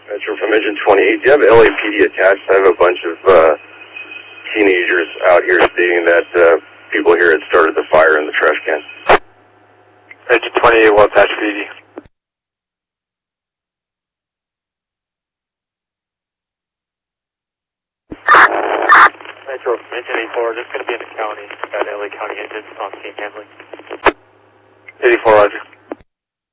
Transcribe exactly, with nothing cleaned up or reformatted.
Metro from Engine twenty-eight. Do you have L A P D attached? I have a bunch of uh, teenagers out here stating that uh, people here had started the fire in the trash can. Engine twenty-eight, well attached P D. Metro from Engine eighty-four, just going to be in the county. Got L A County engines on scene handling. eighty-four, roger.